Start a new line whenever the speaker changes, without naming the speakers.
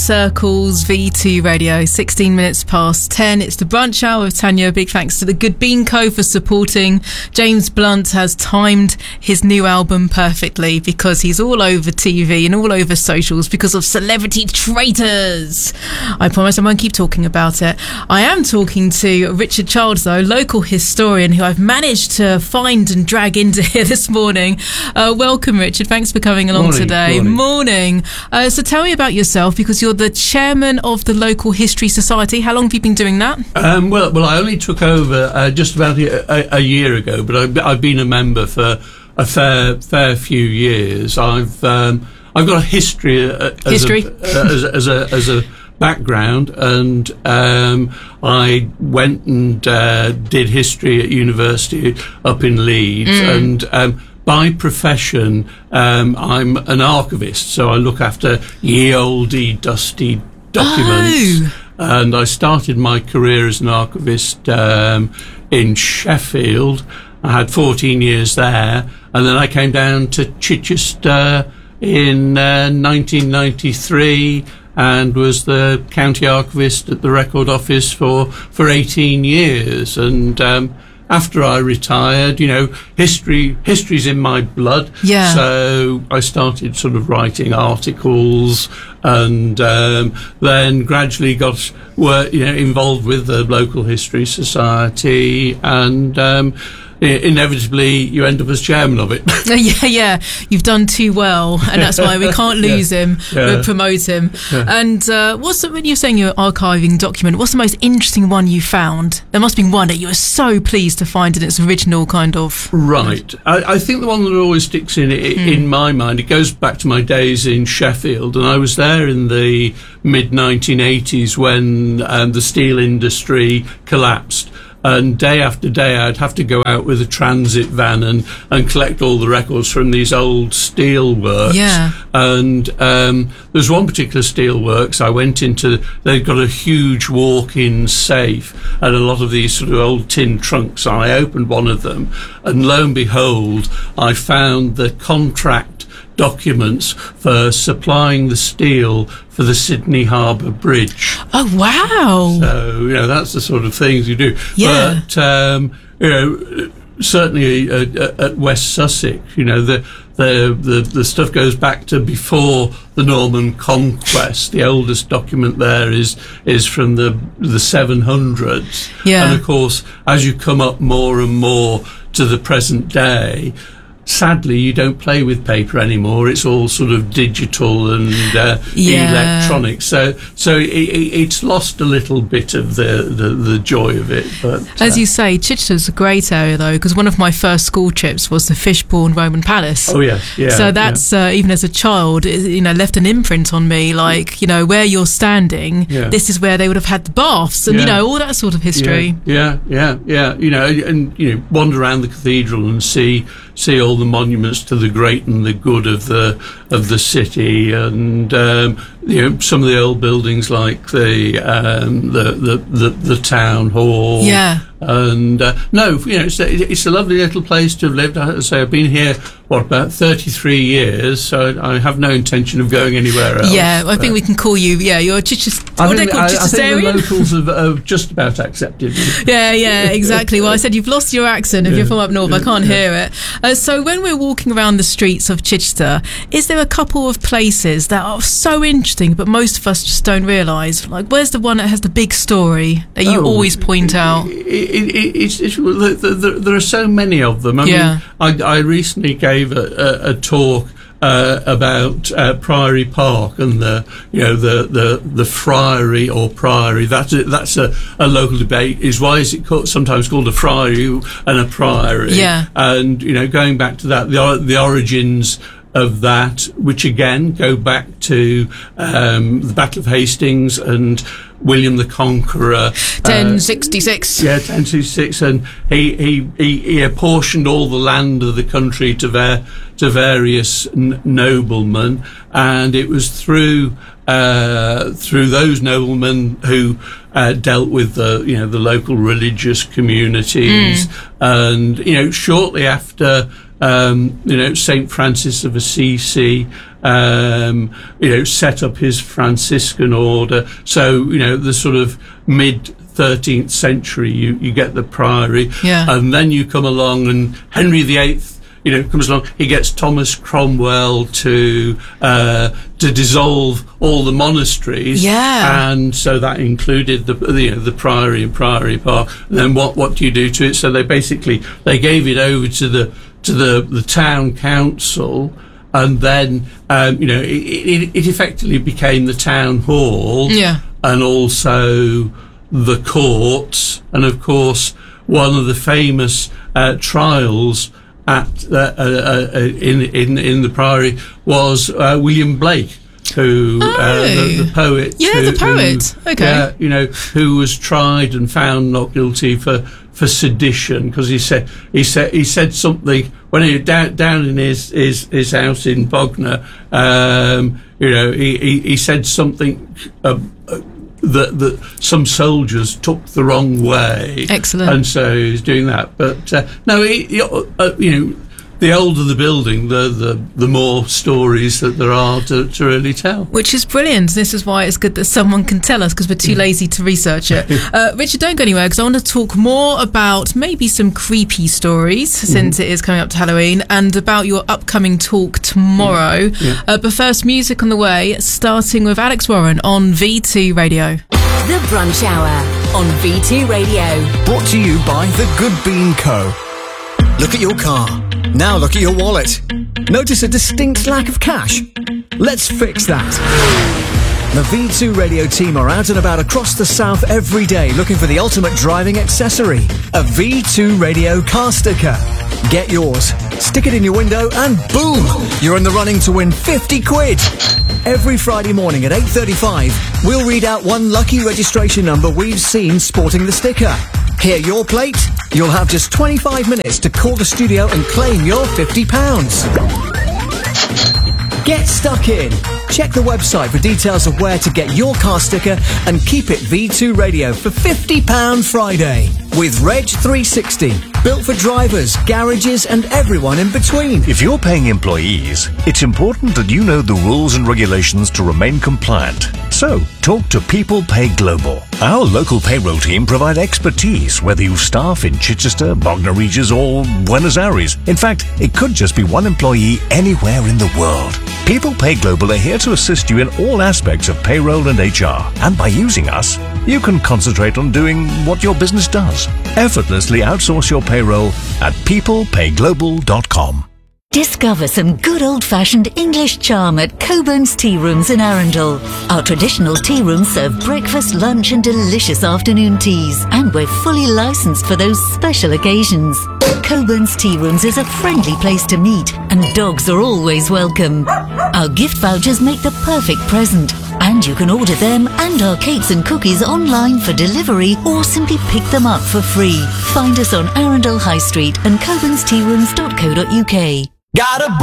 Circles, V2 Radio, 16 minutes past 10. It's the brunch hour with Tanya. Big thanks to the Good Bean Co. for supporting. James Blunt has timed his new album perfectly because he's all over TV and all over socials because of Celebrity Traitors. I promise I won't keep talking about it. I am talking to Richard Childs, though, local historian who I've managed to find and drag into here this morning. Welcome, Richard. Thanks for coming along today. Morning. So tell me about yourself, because you're the chairman of the local history society. How long have you been doing that?
Well, I only took over just about a year ago, but I've been a member for a fair few years. I've got a history as a background, and I went and did history at university up in Leeds, and by profession, I'm an archivist, so I look after ye olde dusty documents.
Oh.
And I started my career as an archivist in Sheffield. I had 14 years there, and then I came down to Chichester in 1993 and was the county archivist at the Record Office for 18 years. And after I retired, history's in my blood.
Yeah.
So I started sort of writing articles, and then gradually got involved with the local history society, and inevitably you end up as chairman of it.
Yeah, you've done too well, and that's why we can't lose him. We'll promote him. And when you're saying you're archiving document, what's the most interesting one you found? There must have been one that you were so pleased to find in its original kind of...
Right. I think the one that always sticks in my mind, it goes back to my days in Sheffield, and I was there in the mid-1980s when the steel industry collapsed. And day after day, I'd have to go out with a transit van and collect all the records from these old steel works.
Yeah.
And there's one particular steel works I went into. They've got a huge walk-in safe and a lot of these sort of old tin trunks. And I opened one of them, and lo and behold, I found the contract documents for supplying the steel for the Sydney Harbour Bridge.
Oh, wow.
So, that's the sort of things you do.
Yeah.
But, certainly at West Sussex, the stuff goes back to before the Norman Conquest. The oldest document there is from the 700s.
Yeah.
And, of course, as you come up more and more to the present day, sadly, you don't play with paper anymore. It's all sort of digital and electronic. So it's lost a little bit of the joy of it. But
as you say, Chichester's a great area, though, because one of my first school trips was the Fishbourne Roman Palace.
Oh yes, yeah.
So that's even as a child, left an imprint on me. Like where you're standing, this is where they would have had the baths, and all that sort of history.
Yeah. And wander around the cathedral and see all the monuments to the great and the good of the city, and some of the old buildings like the town hall.
Yeah.
And it's a lovely little place to have lived. I have to say, I've been here about 33 years, so I have no intention of going anywhere else.
Yeah, I think we can call you. Yeah, you're Chichester.
I think the locals have just about accepted me.
Yeah, exactly. Well, I said you've lost your accent if you're from up north. I can't hear it. So when we're walking around the streets of Chichester, is there a couple of places that are so interesting, but most of us just don't realise? Like, where's the one that has the big story that you always point out?
There are so many of them. I mean, I recently gave a talk about Priory Park and the friary or priory. That's a local debate. Is why is it sometimes called a friary and a priory?
Yeah.
And going back to that, the origins of that, which again go back to the Battle of Hastings and William the Conqueror,
1066.
1066, and he apportioned all the land of the country to various noblemen, and it was through those noblemen who dealt with the local religious communities, and shortly after St. Francis of Assisi, set up his Franciscan order. So, the sort of mid 13th century, you get the priory.
Yeah.
And then you come along and Henry VIII, comes along. He gets Thomas Cromwell to dissolve all the monasteries.
Yeah.
And so that included the priory and priory park. And then what do you do to it? So they gave it over to the town council. And then, it effectively became the town hall.
Yeah.
And also the courts. And of course, one of the famous trials at in the Priory was William Blake, who the poet.
Yeah, the poet. Okay.
Yeah, who was tried and found not guilty for sedition, because he said something when he down in his house in Bognor. He said something that some soldiers took the wrong way.
Excellent.
And so he's doing that. But the older the building, the more stories that there are to really tell.
Which is brilliant. This is why it's good that someone can tell us, because we're too lazy to research it. Richard, don't go anywhere, because I want to talk more about maybe some creepy stories, since it is coming up to Halloween, and about your upcoming talk tomorrow.
Yeah.
But first, music on the way, starting with Alex Warren on V2 Radio.
The Brunch Hour on V2 Radio.
Brought to you by The Good Bean Co. Look at your car. Now look at your wallet. Notice a distinct lack of cash? Let's fix that. The V2 Radio team are out and about across the south every day looking for the ultimate driving accessory, a V2 Radio car sticker. Get yours, stick it in your window, and boom! You're in the running to win 50 quid. Every Friday morning at 8:35, we'll read out one lucky registration number we've seen sporting the sticker. Hear your plate? You'll have just 25 minutes to call the studio and claim your £50. Get stuck in. Check the website for details of where to get your car sticker and keep it V2 Radio for £50 Friday. With Reg 360, built for drivers, garages and everyone in between.
If you're paying employees, it's important that you know the rules and regulations to remain compliant. So, talk to People Pay Global. Our local payroll team provide expertise, whether you staff in Chichester, Bognor Regis or Buenos Aires. In fact, it could just be one employee anywhere in the world. People Pay Global are here to assist you in all aspects of payroll and HR. And by using us, you can concentrate on doing what your business does. Effortlessly outsource your payroll at peoplepayglobal.com.
Discover some good old-fashioned English charm at Coburn's Tea Rooms in Arundel. Our traditional tea rooms serve breakfast, lunch and delicious afternoon teas. And we're fully licensed for those special occasions. Coburn's Tea Rooms is a friendly place to meet, and dogs are always welcome. Our gift vouchers make the perfect present. And you can order them and our cakes and cookies online for delivery or simply pick them up for free. Find us on Arundel High Street and coburnstearooms.co.uk.
Got a